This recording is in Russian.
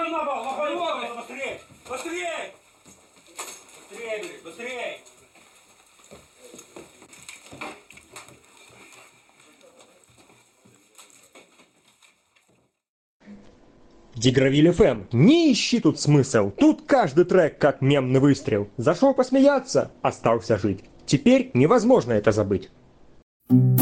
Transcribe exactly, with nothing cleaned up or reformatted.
на на пол, лопай, лопай, быстрее! Быстрее! Быстрее, блядь, быстрее! Дигравиль эф эм, не ищи тут смысл, тут каждый трек как мемный выстрел. Зашел посмеяться, остался жить. Теперь невозможно это забыть.